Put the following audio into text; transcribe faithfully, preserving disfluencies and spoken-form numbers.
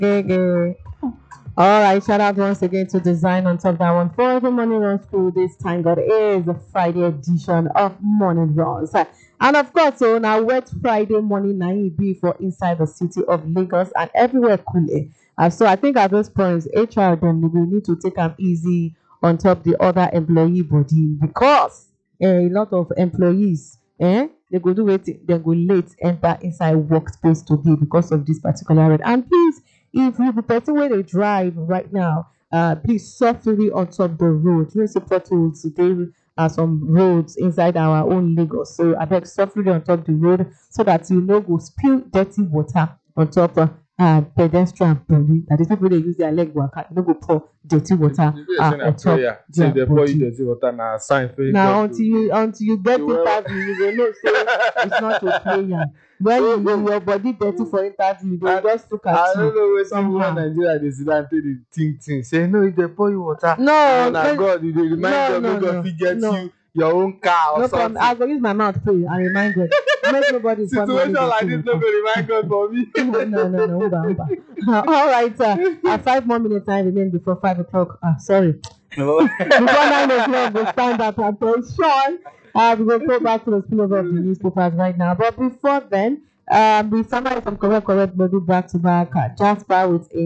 Okay. All right, shout out once again to Design on top that one for the Morning Run School. This time, God is a Friday edition of Morning Runs. And of course, so now wet Friday morning, now it be for inside the city of Lagos and everywhere cool. Uh, so I think at this point, H R them we need to take them easy on top the other employee body because eh, a lot of employees, eh, they go do it, they go late enter inside workspace today because of this particular rate. And please, if you the person where they drive right now, uh, please softly on top the road. You know, say potholes today are some roads inside our own Lagos. So I beg softly on top the road so that you no go spill dirty water on top of uh, pedestrian body. That is people they use their leg work. You no go pour dirty water uh, on top Say their they pour you body. dirty water na sign for you. Now just until to- you until you get you will- interview, you will know say it's not to play yeah. When you, your body dirty for interview, they I- just look at I you. don't know where some somehow. people in Nigeria they sit down take the think thing. Say no, if they pour you water. No, na when- God, you dey remind no, them, no, make God no, fit get no. you your own car or No something. problem. I go use my mouth pray and remind God. Make nobody pour me Situation any like dirty this no water. go remind God for me. no, no, no, no, umba, umba. Uh, all right, uh, uh, five more minutes time remain before five o'clock. Uh, sorry, No. before nine o'clock we stand at attention. Uh, we will go back to the spillover of the newspapers right now. But before then, um, we summarize some correct, correct, maybe back to back. Uh, Jasper with a